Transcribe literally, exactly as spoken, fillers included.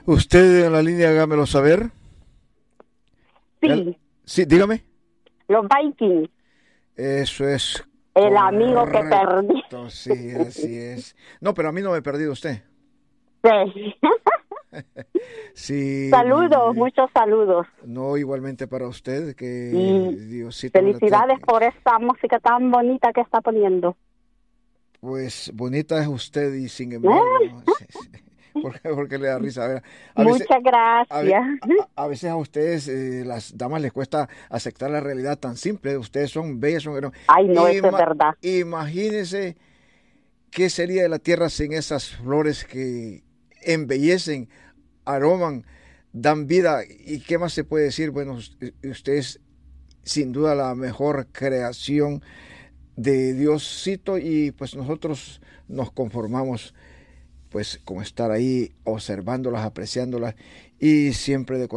Usted en la línea, hágamelo saber. Sí. Sí, dígame. Los Vikings. Eso es El amigo que perdí. correcto, sí, así es. No, pero a mí no me he perdido usted. Sí. Sí, Saludos, mi- muchos saludos. no, igualmente para usted, que Y Diosito me la felicidades tenga. por esa música tan bonita que está poniendo. Pues bonita es usted y sin ¿Eh? embargo, sí, sí. ¿Por qué, por qué le da risa? A ver, a veces, Muchas a, ve- gracias. a- a veces a ustedes, eh, las damas, les cuesta aceptar la realidad tan simple. Ustedes son bellas, son hermosas. Ay, no, eso es Ima- verdad. imagínense qué sería de la tierra sin esas flores que embellecen, aroman, dan vida. ¿Y qué más se puede decir? Bueno, usted es sin duda la mejor creación de Diosito y pues nosotros nos conformamos pues con estar ahí observándolas, apreciándolas y siempre de